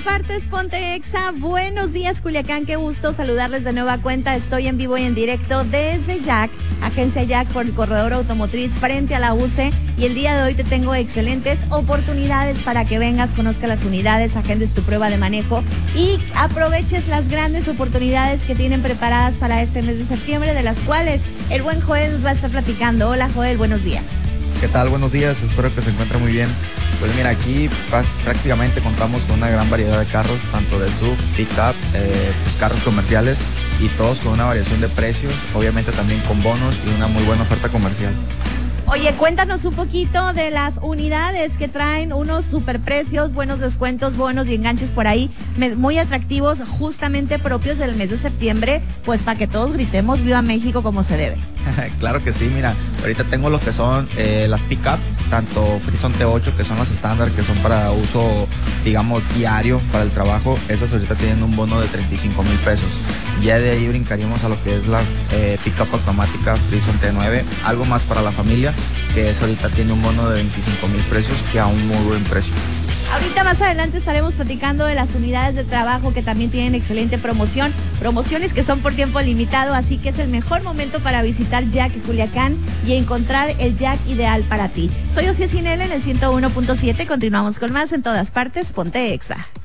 partes, ponte Exa. Buenos días, Culiacán, qué gusto saludarles de nueva cuenta. Estoy en vivo y en directo desde Jack, Agencia Jack, por el corredor automotriz frente a la UCE. Y el día de hoy te tengo excelentes oportunidades para que vengas, conozcas las unidades, agendes tu prueba de manejo y aproveches las grandes oportunidades que tienen preparadas para este mes de septiembre, de las cuales el buen Joel nos va a estar platicando. Hola, Joel, buenos días. ¿Qué tal? Buenos días, espero que se encuentre muy bien. Pues mira, aquí prácticamente contamos con una gran variedad de carros, tanto de SUV, pick-up, pues carros comerciales, y todos con una variación de precios, obviamente también con bonos y una muy buena oferta comercial. Oye, cuéntanos un poquito de las unidades que traen unos superprecios, buenos descuentos, bonos y enganches por ahí, muy atractivos, justamente propios del mes de septiembre, pues para que todos gritemos ¡Viva México! Como se debe. Claro que sí, mira, ahorita tengo lo que son las pick-up, tanto Frison T8, que son las estándar, que son para uso, digamos, diario para el trabajo. Esas ahorita tienen un bono de 35,000 pesos. Ya de ahí brincaríamos a lo que es la pick-up automática Frison T9, algo más para la familia, que es ahorita tiene un bono de 25,000 pesos, que a un muy buen precio. Ahorita más adelante estaremos platicando de las unidades de trabajo que también tienen excelente promoción, promociones que son por tiempo limitado, así que es el mejor momento para visitar Jack Culiacán y encontrar el Jack ideal para ti. Soy Ociel Cinel en el 101.7, continuamos con más en todas partes, ponte Exa.